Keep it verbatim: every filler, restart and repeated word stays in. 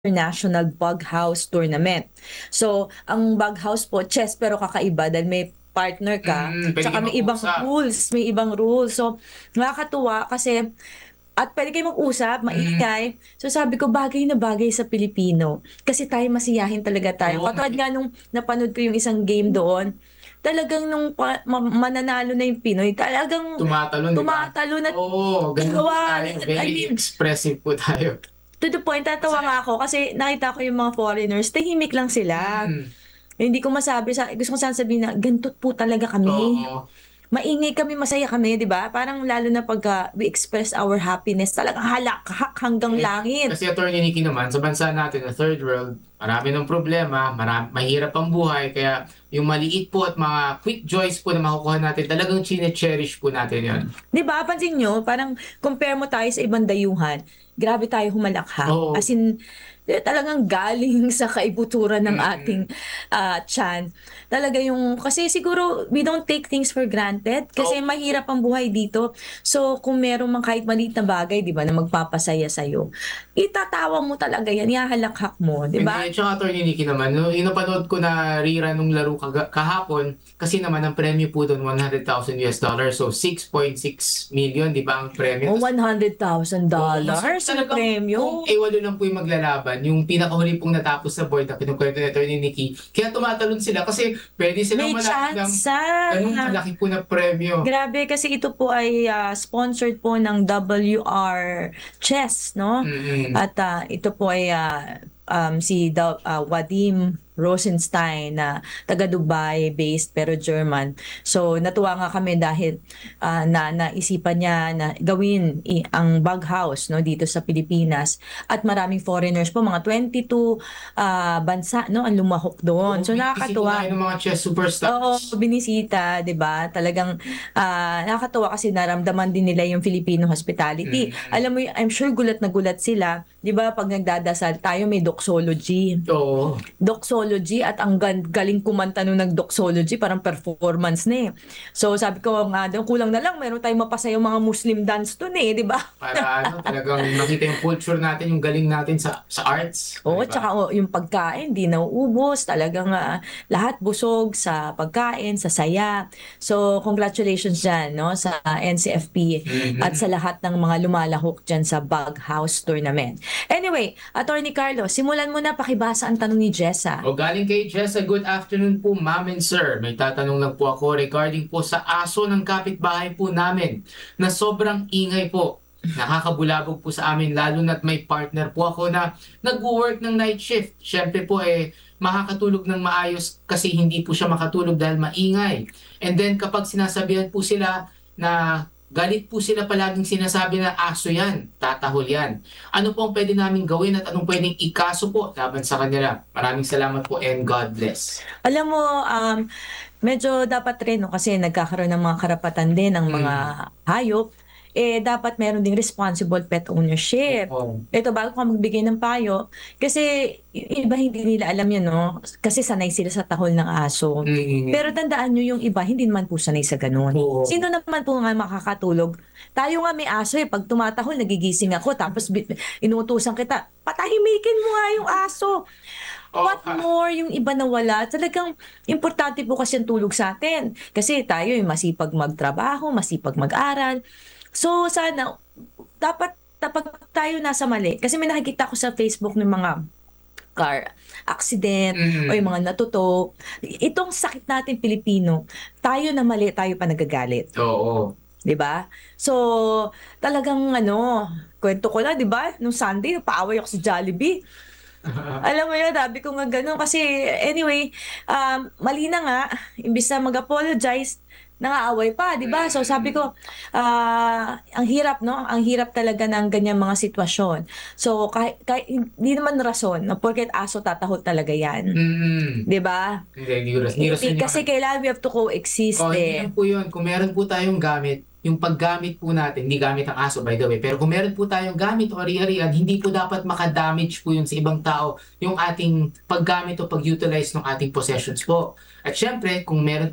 International Bug House Tournament. So, ang Bug House po, chess pero kakaiba dahil may partner ka, Mm, pwede tsaka kayo may ibang mag-usap. rules, may ibang rules. So, nakakatuwa kasi at pwede kayong mag-usap, Mm. maingay. So, sabi ko bagay na bagay sa Pilipino kasi tayo masiyahin talaga tayo. Oo, Katulad mahi nga nung napanood ko yung isang game doon, talagang nung pa ma mananalo na yung Pinoy, talagang Tumatalon, 'di ba? tumatalon at Oo, gano'n po gawa tayo, I very mean expressive po tayo. to the point, natatawa Masaya. nga ako kasi nakita ko yung mga foreigners, tahimik lang sila. Mm. Hindi ko masabi sa gusto ko sana sabihin na ganito po talaga kami. Oo. Maingay kami, masaya kami, 'di ba? Parang lalo na pagka we express our happiness, talagang halakhak hanggang Eh, langit. kasi Attorney Nicky naman, sa bansa natin na third world, marami ng problema, maram mahirap ang buhay, kaya yung maliit po at mga quick joys po na makukuha natin, talagang chine-cherish po natin 'yan. 'Di ba, pansin niyo, parang compare mo tayo sa ibang dayuhan, grabe tayo humalakhak. As Oo. in, eh, talagang galing sa kaibuturan ng Mm. ating, ah, tiyan. Talaga yung kasi siguro we don't take things for granted kasi Oo. mahirap ang buhay dito. So, kung meron mang kahit maliit na bagay, 'di ba, na magpapasaya sa'yo, itatawa mo talaga 'yan, ihahalakhak mo, 'di ba? Hindi, tsaka Attorney Nicky naman, no, yung napanood ko na rerun nung laro kaga kahapon, kasi naman ang premyo po dun one hundred thousand US dollars, so six point six million, 'di ba, ang premyo? Oh, Tas one hundred thousand Oo, so dollars ang talagang kung premyo. eh, walo lang po yung maglalaban, yung pinakahuli pong natapos na board na kinukuwento ni Attorney Nicky, kaya tumatalon sila kasi puwede silang May manalo ng tsansa. gano'ng kalaki po na premyo. Grabe, kasi ito po ay, ah, sponsored po ng W R Chess, 'no? Mm. At, ah, ito po ay, ah, um, si daw, ah, Wadim Rosenstein na taga-Dubai based pero German. So, natuwa nga kami dahil, ah, na naisipan niya na gawin i ang Bug House 'no, dito sa Pilipinas at maraming foreigners po, mga twenty-two, ah, bansa 'no, ang lumahok doon. Oo, So, binibisita tayo nakakatuwa. ng mga chess Oo, superstars. binisita, 'di ba? Talagang, ah, nakakatuwa kasi naramdaman din nila yung Filipino hospitality. Mm. Alam mo yu I'm sure gulat na gulat sila, 'di ba 'pag nagdadasal tayo may doxology. Oo. Doxology at ang gan galing kumanta nung nag-doxology, parang performance na, eh. So, sabi ko nga daw, kulang na lang meron tayong mapasayang mga Muslim dance dun, eh, 'di ba? Para ano, talagang makita yung culture natin, yung galing natin sa sa arts, oh, Oo, 'di ba? tsaka, oh, yung pagkain 'di nauubos, talagang, ah, lahat busog sa pagkain, sa saya. So, congratulations diyan 'no, sa N C F P at sa Mhm. lahat ng mga lumalahok diyan sa Bug House Tournament. Anyway, Attorney Carlo, simulan mo na, pakibasa ang tanong ni Jessa. O, galing kay Jessa, "Good afternoon po, ma'am and sir. May tatanong lang po ako regarding po sa aso ng kapitbahay po namin na sobrang ingay po. Nakakabulabog po sa amin lalo na't may partner po ako na nagwo-work ng night shift. Siyempre po, eh, makakatulog ng maayos kasi hindi po siya makatulog dahil maingay. And then kapag sinasabihan po sila na galit po sila palaging sinasabi na, 'Aso 'yan, tatahol 'yan.' Ano po ang puwede naming gawin at anong puwedeng ikaso po laban sa kanila? Maraming salamat po and God bless." Alam mo, um, medyo dapat rin 'no, kasi nagkakaroon ng mga karapatan din ang mga Mm. hayop, eh, dapat meron ding responsible pet ownership. Oo. Eto, bago ka magbigay ng payo, kasi yung iba hindi nila alam 'yan 'no, kasi sanay sila sa tahol ng aso. Pero Mm. tandaan niyo yung iba hindi naman po sanay sa gano'n. Oo. Sino naman po nga makakatulog? Tayo nga may aso, eh, 'pag tumatahol nagigising ako tapos bi inuutusan kita, "Patahimikin mo nga yung aso." Oo What ka more yung iba na wala, talagang importante po kasi ang tulog sa'tin. Kasi tayo, eh, masipag magtrabaho, masipag mag-aral. So, sana dapat kapag tayo nasa mali kasi may nakikita ako sa Facebook ng mga car accident o yung Mm. mga natuto. Itong sakit nating Pilipino, tayo na mali, tayo pa nagagalit. Oo. 'Di ba? So, talagang ano, kuwento ko lang 'di ba, nung Sunday nagpaaway ako sa Jollibee. Alam mo yun, sabi ko nga gano'n kasi anyway, um, mali na nga, imbes na mag-apologize, nang-aaway pa, 'di ba? So, sabi Mm. ko, ah, ang hirap 'no, ang hirap talaga ng ganyang mga sitwasyon. So, kahi kahi hindi naman rason na porket aso tatahol talaga 'yan, Mm. 'di ba? Hindi, hindi ras hindi Hindi rason kasi 'yun. kailangan we have to coexist, Oo, hindi lang eh. po 'yun, kung meron po tayong gamit, yung paggamit po natin, hindi gamit ang aso by the way, pero kung meron po tayong gamit o ari-arian, hindi po dapat maka-damage po 'yun sa ibang tao, yung ating paggamit o pag-utilize nung ating possessions po. At siyempre kung meron